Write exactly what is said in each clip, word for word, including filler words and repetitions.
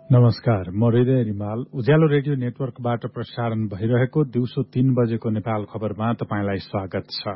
नमस्कार, म हृदय रिमाल उज्यालो रेडियो नेटवर्कबाट प्रसारण भइरहेको दिउँसो तीन बजेको नेपाल खबरमा तपाईंलाई स्वागत छ।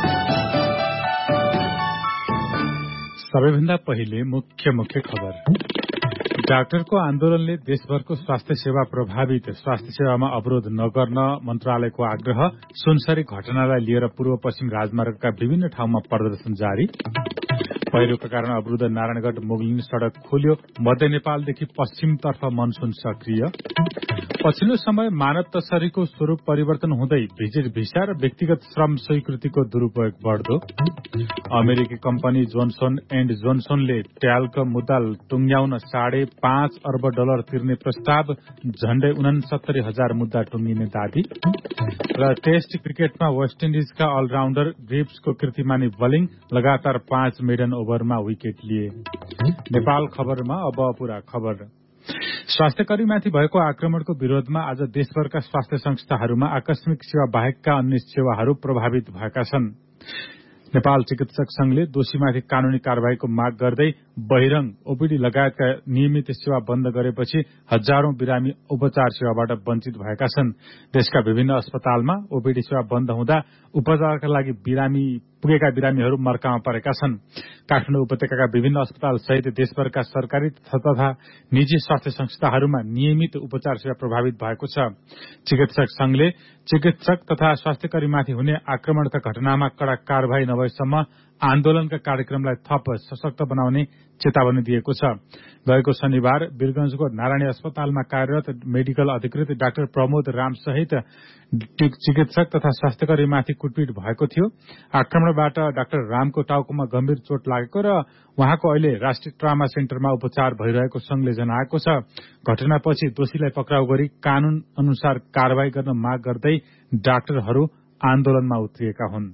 सबैभन्दा पहिले मुख्य मुख्य खबर। डाक्टरको आन्दोलनले देशभरको स्वास्थ्य सेवा प्रभावित, स्वास्थ्य सेवामा अवरोध नगर्न मन्त्रालयको आग्रह। सुनसरी घटनालाई लिएर पूर्व पश्चिम राजमार्गका विभिन्न ठाउँमा प्रदर्शन जारी। पहिरोका कारण अवरुद्ध नारायणगढ़ मुगलिन सड़क खोलियो। मध्य नेपालदेखि पश्चिमतर्फ मनसून सक्रिय। पछिल्लो समय मानव तस्करीको स्वरूप परिवर्तन हुँदै भिजिट भिसा र व्यक्तिगत श्रम स्वीकृतिको दुरूपयोग बढ्दो। अमेरिकी कम्पनी जोनसन एण्ड जोनसनले ट्यालको मुद्दा टुंग्याउन साढे पाँच अर्ब डलर तिर्ने प्रस्ताव। झण्डै उनसत्तरी हजार मुद्दा टुंगिने दाबी। र टेस्ट क्रिकेटमा वेस्ट इन्डिजका अलराउण्डर ग्रिप्सको कीर्तिमानी बलिङ, लगातार पाँच मेडन ओभरमा विकेट लिए। नेपाल खबरमा अब पूरा खबर। स्वास्थ्यकर्मीमाथि भएको आक्रमणको विरोधमा आज देशभरका स्वास्थ्य संस्थाहरूमा आकस्मिक सेवा बाहेकका अन्य सेवाहरू प्रभावित भएका छन्। नेपाल चिकित्सक संघले दोषीमाथि कानूनी कार्यवाहीको माग गर्दै बहिरंग, ओपीडी लगायतका नियमित सेवा बन्द गरेपछि हजारौं बिरामी उपचार सेवाबाट वञ्चित भएका छन्। देशका विभिन्न अस्पतालमा ओपीडी सेवा बन्द हुँदा उपचारका लागि बिरामी पुगेका बिरामीहरू मर्कामा परेका छन्। काठमाडौँ उपत्यकाका विभिन्न अस्पताल सहित देशभरका सरकारी तथा निजी स्वास्थ्य संस्थाहरूमा नियमित उपचार सेवा प्रभावित भएको छ। चिकित्सक संघले चिकित्सक तथा स्वास्थ्यकर्मीमाथि हुने आक्रमणका घटनामा कड़ा कार्यवाही नभएसम्म आन्दोलनका कार्यक्रमलाई थप सशक्त बनाउने चेतावनी दिएको छ। गएको शनिबार वीरगंजको नारायणी अस्पतालमा कार्यरत मेडिकल अधिकृत डाक्टर प्रमोद राम सहित चिकित्सक तथा स्वास्थ्यकर्मीमाथि कुटपिट भएको थियो। आक्रमणबाट डाक्टर रामको टाउकोमा गम्भीर चोट लागेको र उहाँको अहिले राष्ट्रिय ट्रामा सेन्टरमा उपचार भइरहेको संघले जनाएको छ। घटनापछि दोषीलाई पक्राउ गरी कानून अनुसार कार्यवाही गर्न माग गर्दै डाक्टरहरू आन्दोलनमा उत्रिएका हुन्।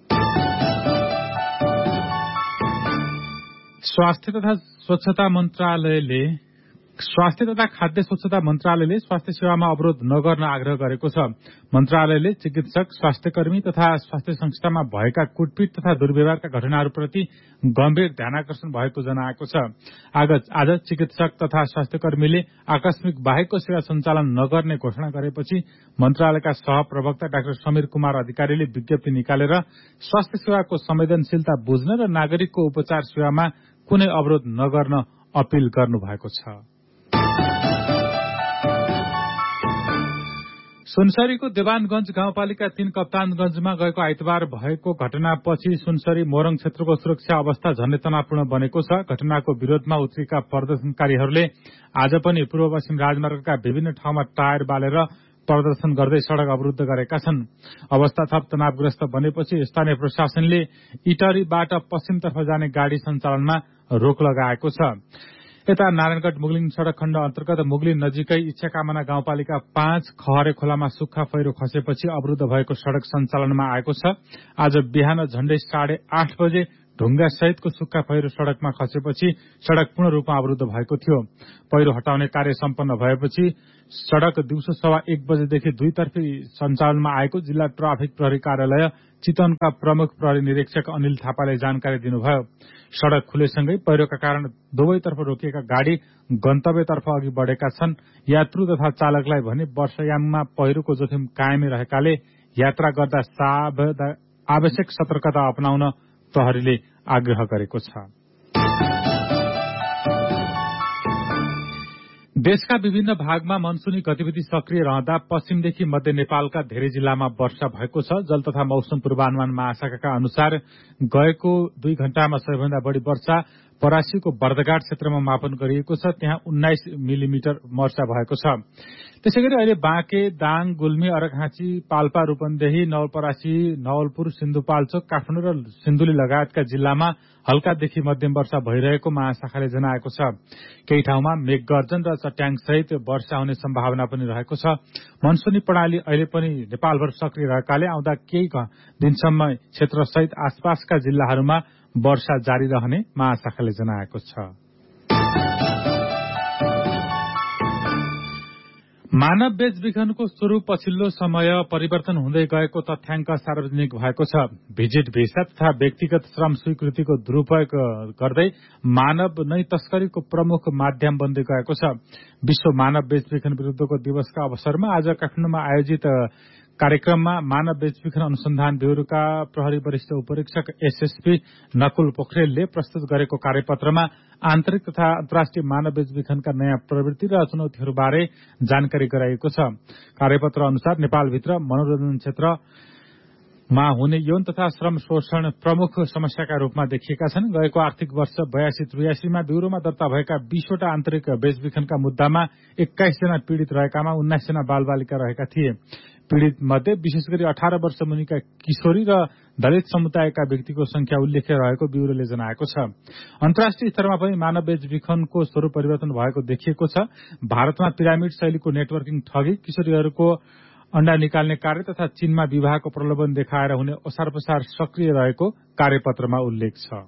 स्वास्थ्य तथा स्वच्छता मन्त्रालयले स्वास्थ्य तथा खाद्य स्वच्छता मन्त्रालयले स्वास्थ्य सेवामा अवरोध नगर्न आग्रह गरेको छ। मन्त्रालयले चिकित्सक, स्वास्थ्यकर्मी तथा स्वास्थ्य संस्थामा भएका कुटपिट तथा दुर्व्यवहारका घटनाहरूप्रति गम्भीर ध्यानाकर्षण भएको जनाएको छ। आज चिकित्सक तथा स्वास्थ्यकर्मीले आकस्मिक बाहेकको सेवा सञ्चालन नगर्ने घोषणा गरेपछि मन्त्रालयका सहप्रवक्ता डाक्टर समीर कुमार अधिकारीले विज्ञप्ति निकालेर स्वास्थ्य सेवाको संवेदनशीलता बुझ्न र नागरिकको उपचार सेवामा कुनै अवरोध नगर्न अपील गर्नुभएको छ। सुनसरीको देवानगंज गाउँपालिका तीन कप्तानगंजमा गएको आइतबार भएको घटनापछि सुनसरी मोरङ क्षेत्रको सुरक्षा अवस्था झन्डै तनावपूर्ण बनेको छ। घटनाको विरोधमा उत्रिएका प्रदर्शनकारीहरूले आज पनि पूर्व पश्चिम राजमार्गका विभिन्न ठाउँमा टायर बालेर प्रदर्शन गर्दै सड़क अवरुद्ध गरेका छन्। अवस्था थप तनावग्रस्त बनेपछि स्थानीय प्रशासनले इटरीबाट पश्चिमतर्फ जाने गाड़ी सञ्चालनमा रोक लगाएको छ। यता नारायणगढ़ मुगलिन सड़क खण्ड अन्तर्गत मुगलिन नजिकै इच्छाकामना गाउँपालिका पाँच खहरे खोलामा सुक्खा पहिरो खसेपछि अवरुद्ध भएको सड़क सञ्चालनमा आएको छ। आज बिहान झण्डै साढे आठ बजे ढुङ्गा सहितको सुक्खा पहिरो सड़कमा खसेपछि सड़क पूर्ण रूपमा अवरुद्ध भएको थियो। पहिरो हटाउने कार्य सम्पन्न भएपछि सड़क दिउँसो सवा एक बजेदेखि दुईतर्फी सञ्चालनमा आएको जिल्ला ट्राफिक प्रहरी कार्यालय चितवनका प्रमुख प्रहरी निरीक्षक अनिल थापाले जानकारी दिनुभयो। सड़क खुलेसँगै पहिरोका कारण दुवैतर्फ रोकिएका गाड़ी गन्तव्यतर्फ अघि बढ़ेका छन्। यात्रु तथा चालकलाई भने वर्षायाममा पहिरोको जोखिम कायमै रहेकाले यात्रा गर्दा आवश्यक सतर्कता अपनाउन प्रहरीले आग्रह गरेको छ। देशका विभिन्न भागमा मनसूनी गतिविधि सक्रिय रहँदा पश्चिमदेखि मध्य नेपालका धेरै जिल्लामा वर्षा भएको छ। जल तथा मौसम पूर्वानुमान महाशाखाका अनुसार गएको दुई घण्टामा सबैभन्दा बढ़ी वर्षा परासीको बर्दघाट क्षेत्रमा मापन गरिएको छ। त्यहाँ उन्नाइस मिलिमिटर वर्षा भएको छ। त्यसैगरी अहिले बाँके, दाङ, गुल्मी, अरकहाँची, पाल्पा, रूपन्देही, नवलपरासी, नवलपुर, सिन्धुपाल्चोक, काठमाडौँ र सिन्धुली लगायतका जिल्लामा हल्कादेखि मध्यम वर्षा भइरहेको महाशाखाले जनाएको छ। केही ठाउँमा मेघगर्जन र चट्याङसहित वर्षा हुने सम्भावना पनि रहेको छ। मनसूनी प्रणाली अहिले पनि नेपालभर सक्रिय रहेकाले आउँदा केही दिनसम्म क्षेत्रसहित आसपासका जिल्लाहरूमा वर्षा जारी रहने महाशाखाले जनाएको छ। मानव बेचबिखनको स्वरूप पछिल्लो समय परिवर्तन हुँदै गएको तथ्याङ्क सार्वजनिक भएको छ। भिजिट भिसा तथा व्यक्तिगत श्रम स्वीकृतिको दुरूपयोग गर्दै मानव नै तस्करीको प्रमुख माध्यम बन्दै गएको छ। विश्व मानव बेचबिखन विरुद्धको दिवसका अवसरमा आज काठमाडौँमा आयोजित कार्यक्रममा मानव बेचबिखन अनुसन्धान ब्यूरोका प्रहरी वरिष्ठ उपरीक्षक एसएसपी नकुल पोखरेलले प्रस्तुत गरेको कार्यपत्रमा आन्तरिक तथा अन्तर्राष्ट्रिय मानव बेचबिखनका नयाँ प्रवृत्ति र चुनौतीहरूबारे जानकारी गराइएको छ। कार्यपत्र अनुसार नेपालभित्र मनोरञ्जन क्षेत्रमा हुने यौन तथा श्रम शोषण प्रमुख समस्याका रूपमा देखिएका छन्। गएको आर्थिक वर्ष बयासी त्रियासीमा ब्यूरोमा दर्ता भएका बीसवटा आन्तरिक बेचबिखनका मुद्दामा एक्काइस जना पीड़ित रहेकामा उन्नाइस जना बालबालिका रहेका थिए। पीड़ित मध्ये विशेष गरी अठार वर्ष मुनिका किशोरी र दलित समुदायका व्यक्तिको संख्या उल्लेख्य रहेको ब्यूरोले जनाएको छ। अन्तर्राष्ट्रिय स्तरमा पनि मानव बेचबिखनको स्वरूप परिवर्तन भएको देखिएको छ। भारतमा पिरामिड शैलीको नेटवर्किङ ठगी, किशोरीहरूको अण्डा निकाल्ने कार्य तथा चीनमा विवाहको प्रलोभन देखाएर हुने ओसार पसार सक्रिय रहेको कार्यपत्रमा उल्लेख छ।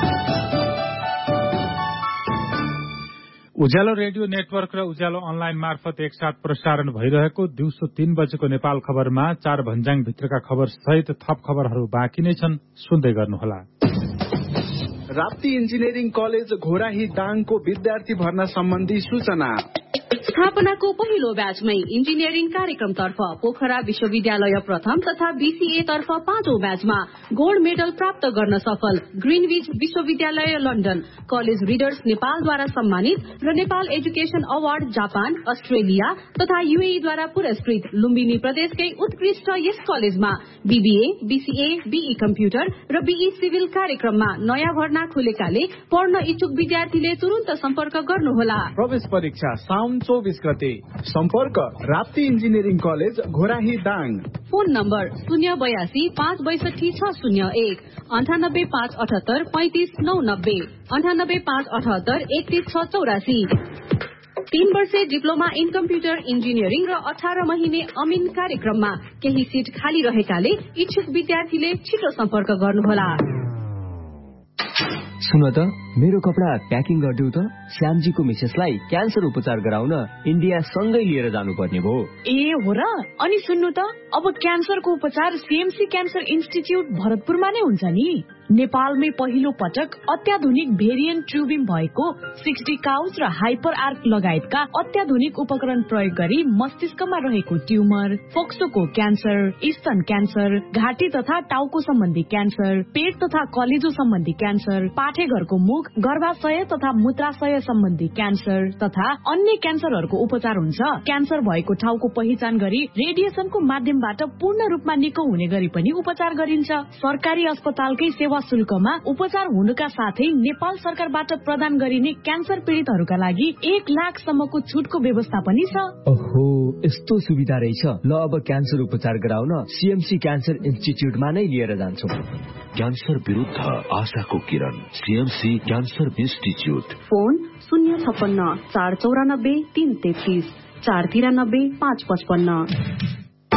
उज्यालो रेडियो नेटवर्क र उज्यालो अनलाइन मार्फत एकसाथ प्रसारण भइरहेको दिउँसो तीन बजेको नेपाल खबरमा चार भन्ज्याङ भित्रका खबर सहित थप खबरहरू बाँकी नै छन्, सुन्दै गर्नुहोला। राप्ती इन्जिनियरिङ कलेज घोराही दाङको विद्यार्थी भर्ना सम्बन्धी सूचना। स्थापनाको पहिलो ब्याचमै इन्जिनियरिङ कार्यक्रमतर्फ पोखरा विश्वविद्यालय प्रथम तथा बीसीए तर्फ पाँचौं ब्याचमा गोल्ड मेडल प्राप्त गर्न सफल ग्रीनविच विश्वविद्यालय लन्डन, कलेज रिडर्स नेपालद्वारा सम्मानित र Nepal education award Japan, Australia तथा यूएईद्वारा पुरस्कृत लुम्बिनी प्रदेशकै उत्कृष्ट यस कलेजमा बीबीए, बीसीए, बीई कम्प्युटर र बीई सिभिल कार्यक्रममा नयाँ भर्ना खुलेकाले पढ्न इच्छुक विद्यार्थीले तुरन्त सम्पर्क गर्नुहोला। प्रवेश परीक्षा साउन चौबीस गते। सम्पर्क Rapti engineering college Ghorahi Dang. Phone number शून्य बयासी पाँच बैसठी छ शून्य एक अन्ठानब्बे पाँच अठहत्तर पैंतिस नौ नब्बे अन्ठानब्बे पाँच अठहत्तर एकतीस छ चौरासी। तीन वर्षे डिप्लोमा इन कम्प्युटर इन्जिनियरिङ र अठार महिने अमिन कार्यक्रममा केही सीट खाली रहेकाले इच्छुक विद्यार्थीले छिटो सम्पर्क गर्नुहोला। सुन त, मेरो कपडा प्याकिङ गरिदेऊ त। श्यामजीको मिसेसलाई क्यान्सर उपचार गराउन इन्डिया सँगै लिएर जानुपर्ने भयो। ए हो र? अनि सुन्नु त, अब क्यान्सरको उपचार सीएमसी क्यान्सर इन्स्टिच्युट भरतपुरमा नै हुन्छ नि। नेपालमै पहिलो पटक अत्याधुनिक भेरिएन्ट ट्युबिङ भएको सिक्सटी काउच र हाइपर आर्क लगायतका अत्याधुनिक उपकरण प्रयोग गरी मस्तिष्कमा रहेको ट्युमर, फोक्सोको क्यान्सर, स्तन क्यान्सर, घाँटी तथा टाउको सम्बन्धी क्यान्सर, पेट तथा कलेजो सम्बन्धी क्यान्सर, पाठेघरको मुख, गर्भाशय तथा मूत्राशय सम्बन्धी क्यान्सर तथा अन्य क्यान्सरहरूको उपचार हुन्छ। क्यान्सर भएको ठाउँको पहिचान गरी रेडिएसनको माध्यमबाट पूर्ण रूपमा निको हुने गरी पनि उपचार गरिन्छ। सरकारी अस्पतालकै सेवा शुल्कमा उपचार हुनुका साथै नेपाल सरकारबाट प्रदान गरिने क्यान्सर पीड़ितहरूका लागि एक लाख सम्मको छुटको व्यवस्था पनि छ। ओहो, यस्तो सुविधा रहेछ। ल, अब क्यान्सर उपचार गराउन सीएमसी क्यान्सर इन्स्टिच्युटमा नै लिएर जान्छौँ। क्यान्सर विरुद्ध आशाको किरण, सीएमसी क्यान्सर इन्स्टिच्युट। फोन शून्य छप्पन्न चार चौरानब्बे तीन तेत्तीस चार तिरानब्बे पाँच पचपन्न।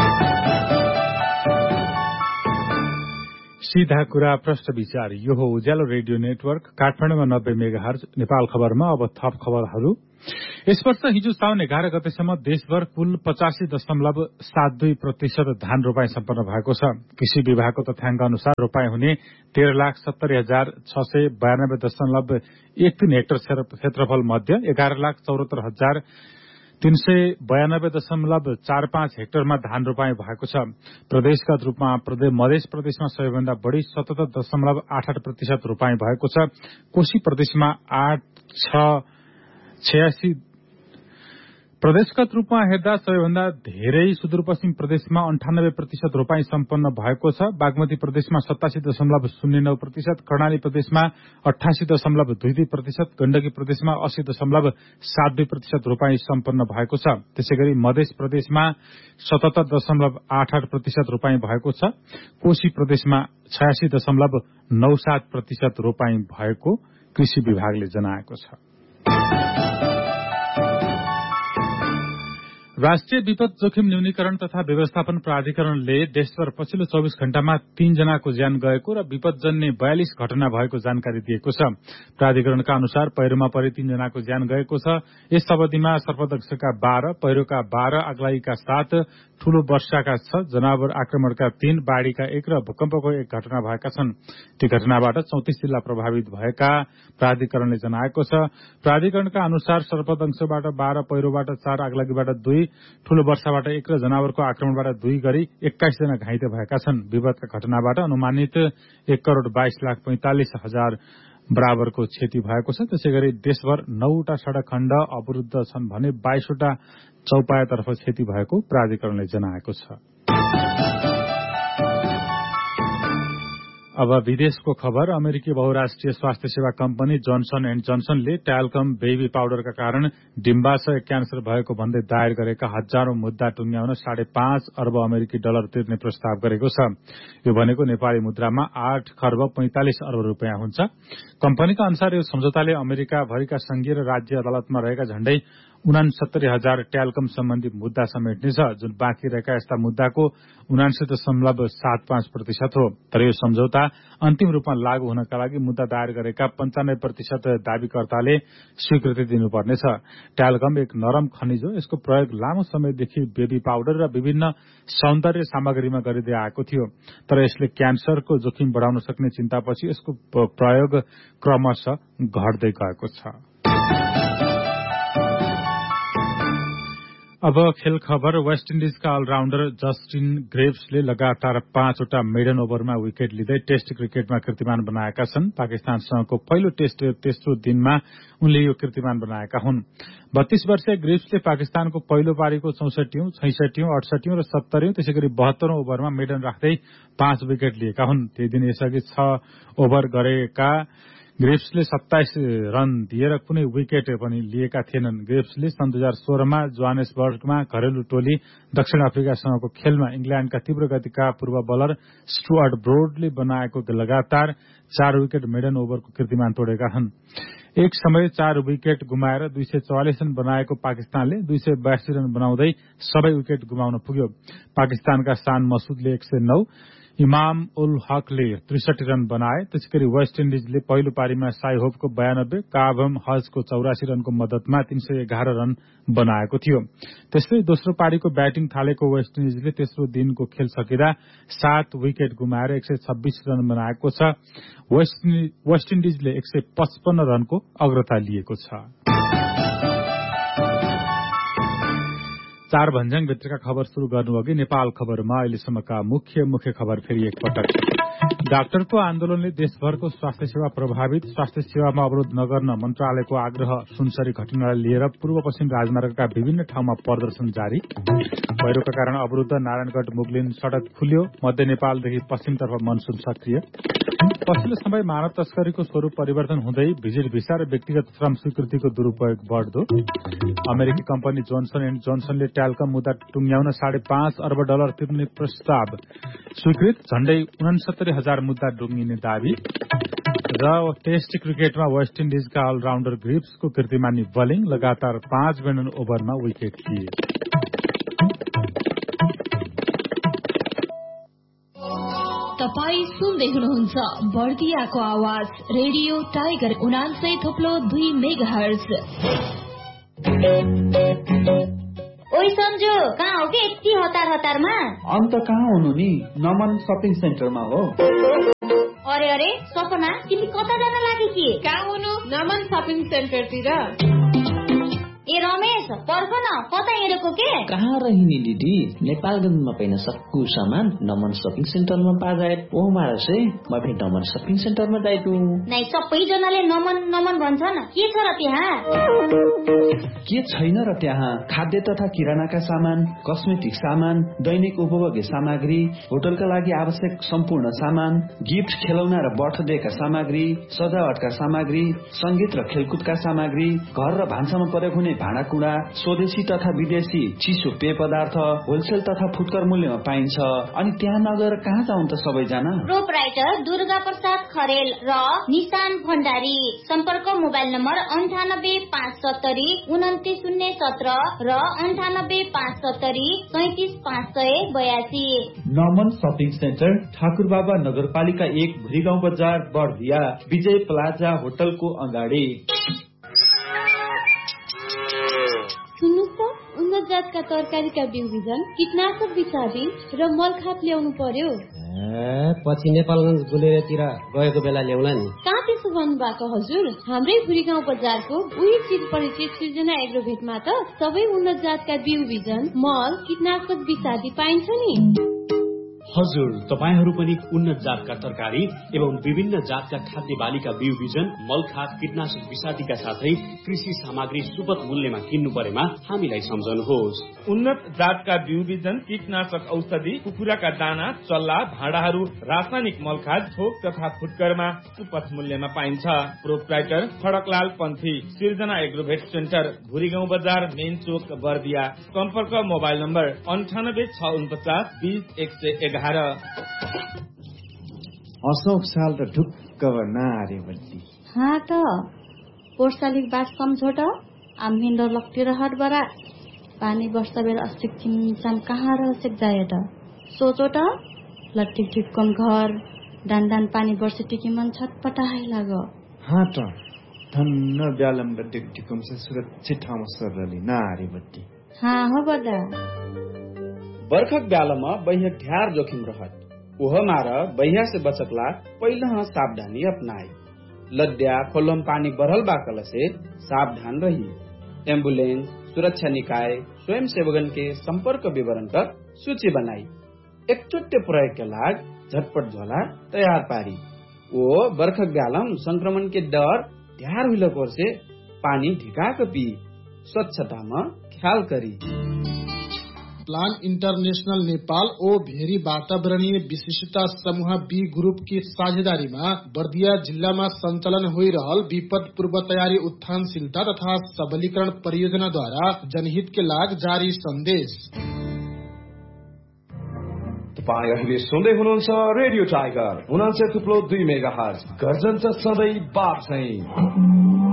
सीधा कुरा प्रश्न विचार। यो हो उज्यालो रेडियो नेटवर्क काठमाडौँमा नब्बे मेगाहर्ज। नेपाल खबरमा अब थप खबरहरू। यस वर्ष हिजो साउन एघार गतेसम्म देशभर कुल पचासी दशमलव सात दुई प्रतिशत धान रोपाई सम्पन्न भएको छ। कृषि विभागको तथ्याङ्क अनुसार रोपाई हुने तेह्र लाख सत्तरी हजार छ सय बयानब्बे दशमलव एक तीन हेक्टर क्षेत्रफल मध्ये एघार लाख चौरात्तर हजार तीन सय बयानब्बे दशमलव चार पाँच हेक्टरमा धान रोपाई भएको छ। प्रदेशगत रूपमा प्रदेश मध्य प्रदेशमा सबैभन्दा बढ़ी सतहत्तर दशमलव आठ आठ प्रतिशत रोपाई भएको छ। कोशी प्रदेशमा आठ छ छयासी प्रदेशगत रूपमा हेर्दा सबैभन्दा धेरै सुदूरपश्चिम प्रदेशमा अन्ठानब्बे प्रतिशत रोपाई सम्पन्न भएको छ। बागमती प्रदेशमा सतासी दशमलव शून्य नौ प्रतिशत, कर्णाली प्रदेशमा अठासी दशमलव दुई दुई प्रतिशत, गण्डकी प्रदेशमा अस्सी दशमलव सात दुई प्रतिशत रोपाई सम्पन्न भएको छ। त्यसै गरी मध्य प्रदेशमा सतहत्तर दशमलव आठ आठ प्रतिशत रोपाई भएको छ। कोशी प्रदेशमा छयासी दशमलव नौ सात प्रतिशत रोपाई भएको कृषि विभागले जनाएको छ। राष्ट्रिय विपद जोखिम न्यूनीकरण तथा व्यवस्थापन प्राधिकरणले देशभर पछिल्लो चौबिस घण्टामा तीन जनाको ज्यान गएको र विपदजन्य बयालिस घटना भएको जानकारी दिएको छ। प्राधिकरणका अनुसार पहिरोमा परि तीन जनाको ज्यान गएको छ। यस अवधिमा सर्पदंशका बाह्र, पहिरोका बाह्र, आगलागीका सात, ठूलो वर्षाका छ, जनावर आक्रमणका तीन, बाढ़ीका एक र भूकम्पको एक घटना भएका छन्। ती घटनाबाट चौतिस जिल्ला प्रभावित भएका प्राधिकरणले जनाएको छ। प्राधिकरणका अनुसार सर्पदंशबाट बाह्र, पहिरोबाट चार, आगलागीबाट दुई, ठूलो वर्षाबाट एक र जनावरको आक्रमणबाट दुई गरी एक्काइस जना घाइते भएका छन्। विपदका घटनाबाट अनुमानित एक करोड़ बाइस लाख पैंतालिस हजार बराबरको क्षति भएको छ। त्यसै गरी देशभर नौवटा सड़क खण्ड अवरूद्ध छन् भने बाइसवटा चौपायातर्फ क्षति भएको प्राधिकरणले जनाएको छ। अब विदेशको खबर। अमेरिकी बहुराष्ट्रिय स्वास्थ्य सेवा कम्पनी जोन्सन एण्ड जोन्सनले ट्याल्कम बेबी पाउडरका कारण डिम्बाशय क्यान्सर भएको भन्दै दायर गरेका हजारौं मुद्दा टुंग्याउन साढे पाँच अर्ब अमेरिकी डलर तिर्ने प्रस्ताव गरेको छ। यो भनेको नेपाली मुद्रामा आठ खर्ब पैंतालिस अर्ब रूपियाँ हुन्छ। कम्पनीका अनुसार यो सम्झौताले अमेरिका भरिका संघीय र राज्य अदालतमा रहेका झण्डै उनासत्तरी हजार ट्याल्कम सम्बन्धी मुद्दा समेट्नेछ, जुन बाँकी रहेका यस्ता मुद्दाको उनासी दशमलव सात पाँच प्रतिशत हो। तर यो सम्झौता अन्तिम रूपमा लागू हुनका लागि मुद्दा दायर गरेका पञ्चानब्बे प्रतिशत दावीकर्ताले स्वीकृति दिनुपर्नेछ। ट्याल्कम एक नरम खनिज हो। यसको प्रयोग लामो समयदेखि बेबी पाउडर र विभिन्न सौन्दर्य सामग्रीमा गरिँदै आएको थियो। तर यसले क्यान्सरको जोखिम बढ़ाउन सक्ने चिन्तापछि यसको प्रयोग क्रमशः घट्दै गएको छ। अब खेल खबर। वेस्ट इन्डिजका अलराउण्डर जस्टिन ग्रेव्सले लगातार पाँचवटा मेडन ओभरमा विकेट लिँदै टेस्ट क्रिकेटमा कीर्तिमान बनाएका छन्। पाकिस्तानसँगको पहिलो टेस्ट तेस्रो दिनमा उनले यो कीर्तिमान बनाएका हुन्। बत्तीस वर्षीय ग्रेव्सले पाकिस्तानको पहिलो पारीको चौसठीौं, छैसठीौं, अठसठीौं र सत्तरीौं त्यसै गरी बहत्तरौं ओभरमा मेडन राख्दै पाँच विकेट लिएका हुन्। त्यही दिन यसअघि छ ओभर गरेका ग्रेव्सले सत्ताइस रन दिएर कुनै विकेट पनि लिएका थिएनन्। ग्रेव्सले सन् दुई हजार सोह्रमा जोहानेसबर्गमा घरेलु टोली दक्षिण अफ्रिकासँगको खेलमा इंग्ल्याण्डका तीव्र गतिका पूर्व बलर स्टुअर्ट ब्रोडले बनाएको लगातार चार विकेट मेडन ओभरको कीर्तिमान तोडेका छन्। एक समय चार विकेट गुमाएर दुई सय चौवालिस रन बनाएको पाकिस्तानले दुई सय बयासी रन बनाउँदै सबै विकेट गुमाउन पुग्यो। पाकिस्तानका शान मसूदले एक सय नौ, इमाम उल हकले त्रिसठी रन बनाए। त्यसैगरी वेस्ट इन्डिजले पहिलो पारीमा साई होपको बयानब्बे, काभम हजको चौरासी रनको मद्दतमा तीन सय एघार रन बनाएको थियो। त्यसै दोस्रो पारीको ब्याटिङ थालेको वेस्ट इन्डिजले तेस्रो दिनको खेल सकिँदा सात विकेट गुमाएर एक सय छब्बीस रन बनाएको छ। वेस्ट इन्डिजले एक सय पचपन्न रनको अग्रता लिएको छ। चार भन्ज्याङ भित्रका खबर शुरू गर्नु अघि नेपाल खबरमा अहिलेसम्मका मुख्य मुख्य खबर फेरि एकपटक। डाक्टरको आन्दोलनले देशभरको स्वास्थ्य सेवा प्रभावित, स्वास्थ्य सेवामा अवरोध नगर्न मन्त्रालयको आग्रह। सुनसरी घटनालाई लिएर पूर्व पश्चिम राजमार्गका विभिन्न ठाउँमा प्रदर्शन जारी। पहिरोका कारण अवरुद्ध नारायणगढ मुगलिन सड़क खुल्यो। मध्य नेपालदेखि पश्चिमतर्फ मनसून सक्रिय। पछिल्लो समय मानव तस्करीको स्वरूप परिवर्तन हुँदै भिजिट भिसा र व्यक्तिगत श्रम स्वीकृतिको दुरूपयोग बढ्दो। अमेरिकी कम्पनी जोन्सन एण्ड जोन्सनले ट्याल्कम मुद्दा टुंग्याउन साढे पाँच अर्ब डलर तिर्ने प्रस्ताव स्वीकृत। झण्डै उनसत्तरी हजार मुद्दा डुङ्गिने दावी। र टेस्ट क्रिकेटमा वेस्ट इन्डिजका अलराउण्डर ग्रेव्सको कीर्तिमानी बलिङ, लगातार पाँच मेडन ओभरमा विकेट लिए। तपाई सुन्दै हुनुहुन्छ बर्दियाको आवाज रेडियो टाइगर उनान्सय थोप्लो दुई मेगा हर्ज। ओइ सन्जु, कहाँ हो कि यति हतार हतारमा? अन्त कहाँ हुनु नि, नमन सपिङ सेन्टरमा हो। अरे अरे सपना, तिमी कता जान लागि कि? कहाँ हुनु? नमन सपिङ सेन्टरतिर। ए रमेश, पर्ख न, कता हिँडेको के? कहाँ रहिनी दिदी, नेपालगञ्जमा पाइन सक्कु सामान नमन सपिङ सेन्टरमा पाजाए। ओ मारसे म फेरि नमन सपिङ सेन्टरमा जाइतु। नै सबैजनाले नमन नमन भन्छन्, के छ र त्यहाँ? के छैन र त्यहाँ? खाद्य तथा किरानाका सामान, कस्मेटिक सामान, दैनिक उपभोग्य सामग्री, होटलका लागि आवश्यक सम्पूर्ण सामान, गिफ्ट, खेलौना र बर्थडेका सामग्री, सजावटका सामग्री, संगीत र खेलकुदका सामग्री, घर र भान्सामा प्रयोग हुने भाँडाकुँडा, स्वदेशी तथा विदेशी विदेशी चिसो पेय पदार्थ होलसेल तथा फुटकर मूल्यमा पाइन्छ। अनि त्यहाँ नगएर कहाँ जाउँ त सबैजना? प्रोपराइटर दुर्गा प्रसाद खरेल र निशान भण्डारी। सम्पर्क मोबाइल नम्बर अन्ठानब्बे पाँच सत्तरी उन्तिस शून्य सत्र र अन्ठानब्बे पाँच सत्तरी सैतिस पाँच सय बयासी। नमन शपिङ सेन्टर ठाकुरबाबा नगरपालिका एक भुरीगाउँ बजार बर्दिया विजय प्लाजा होटलको अगाडि। सुन्नुहोस् त, उन्नत जातका तरकारीका बिउ बिजन कीटनाशक विषादी र मलखात ल्याउनु पर्यो। पछि नेपालगञ्ज गुलेरतिर गएको बेला ल्याउला नि। कहाँ त्यसो गर्नु भएको हजुर? हाम्रै भुरीगाउँ बजारको उही चिज परिचय सृजना एग्रोभेटमा त सबै उन्नत जातका बिउ बिजन मल कीटनाशक विषादी पाइन्छ नि। हजुर, तपाईहरू पनि उन्नत जातका तरकारी एवं विभिन्न जातका खाद्य बालीका बिउ बिजन मलखात कीटनाशक विषादीका साथै कृषि सामग्री सुपथ मूल्यमा किन्नु परेमा हामीलाई सम्झनुहोस्। उन्नत जातका बिउ बिजन कीटनाशक औषधि कुखुराका दाना चल्ला भाँडाहरू रासायनिक मलखात थोक तथा फुटकरमा सुपथ मूल्यमा पाइन्छ। प्रोपराइटर खडकलाल पन्थी, सिर्जना एग्रोभेट सेन्टर भुरीगाउँ बजार मेन चोक बर्दिया। सम्पर्क मोबाइल नम्बर अन्ठानब्बे छ उनपचास बिस एक सय एघार। अशोक साल त ढुक्क नारे बल्ली हाँ त पोर्सालिक बात सम्झोट आम्हिन्दो लक्तिर हटबरा पानी वर्षा बेर अस्तिक चिमचाम कहाँ रह सेक जाए त सोचो त लट्टिक ठिक्कम घर दान दान पानी वर्ष टिकी मन छटपटाइ लाग। हाँ त धन्न ब्यालम र टिकटिकम से सुरक्षित ठाउँमा सरली नारे बल्ली। हाँ हो बदा बर्खक ब्यालमा बहिया ढ्यार जोखिम रहत उह मार बहिया से बचकला पहिला सावधानी अपनाए। लद्या खोलम पानी बढ़ल बाकल से सावधान रही। एम्बुलेंस सुरक्षा निकाय स्वयं सेवकन के संपर्क विवरण कर सूची बनाई। एकचोटे प्रयोग के लाग झटपट झोला तैयार पारी। वो बर्खक ब्यालम संक्रमण के डर ढ्यार हुइल कोर से पानी ढिका पी स्वच्छता में ख्याल करी। प्लान इंटरनेशनल नेपाल ओ भेरी वातावरणीय विशिष्टता समूह बी ग्रुप की साझेदारीमा बर्दिया जिल्लामा सञ्चालन होइरहल विपद पूर्व तयारी उत्थानशीलता तथा सबलीकरण परियोजना द्वारा जनहित के लाग जारी संदेश। तपाईं अहिले सुन्दै हुनुहुन्छ रेडियो टाइगर उनान्सय थुप्लो दुई मेगा हर्ज गर्जन सधैँ बाप चाहिँ।